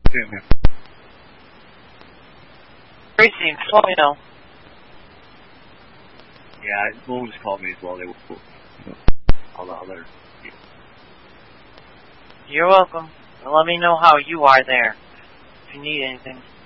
Yeah. Tracy, let me know. Yeah, Moon just called me as well. They will. I'll let her. You're welcome. Let me know how you are there. If you need anything.